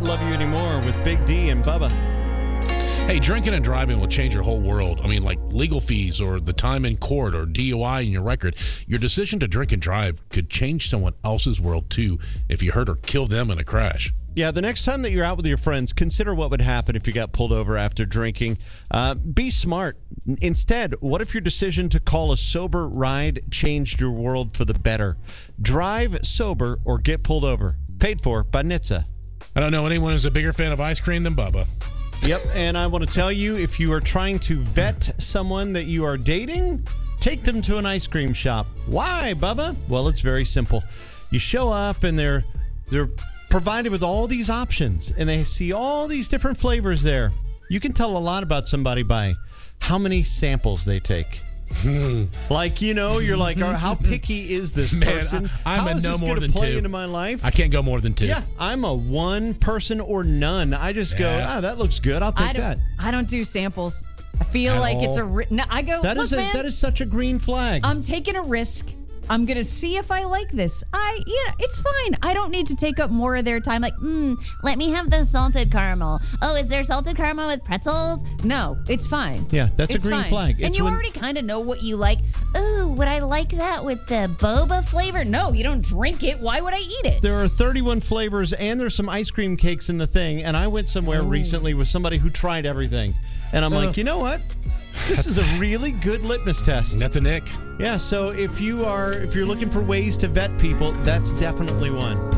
Love You Anymore with Big D and Bubba. Hey, drinking and driving will change your whole world. I mean, like legal fees or the time in court or DUI in your record. Your decision to drink and drive could change someone else's world, too, if you hurt or kill them in a crash. Yeah, the next time that you're out with your friends, consider what would happen if you got pulled over after drinking. Be smart. Instead, what if your decision to call a sober ride changed your world for the better? Drive sober or get pulled over. Paid for by NHTSA. I don't know anyone who's a bigger fan of ice cream than Bubba. Yep, and I want to tell you, if you are trying to vet someone that you are dating, take them to an ice cream shop. Why, Bubba? Well, it's very simple. You show up and they're provided with all these options, and they see all these different flavors there. You can tell a lot about somebody by how many samples they take. Like, you know, you're like, how picky is this person? Man, I'm how a is no this more gonna than play two. into my life? I can't go more than 2. Yeah, I'm a one person or none. I just go, that looks good. I'll take that. I don't do samples. I feel At like all? it's a. No, I go. That Look, man, that is such a green flag. I'm taking a risk. I'm going to see if I like this. It's fine. I don't need to take up more of their time. Like, let me have the salted caramel. Oh, is there salted caramel with pretzels? No, it's fine. Yeah, that's It's a green fine. flag. And It's you when- already kind of know what you like. Ooh, would I like that with the boba flavor? No, you don't drink it. Why would I eat it? There are 31 flavors, and there's some ice cream cakes in the thing. And I went somewhere recently with somebody who tried everything. And I'm like, you know what? This is a really good litmus test. That's a Nick. Yeah, so if you're looking for ways to vet people, that's definitely one.